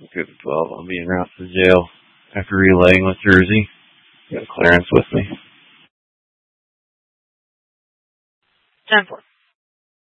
Good 12. I'll be en route to the jail after relaying with Jersey. Got clearance with me. 10-4.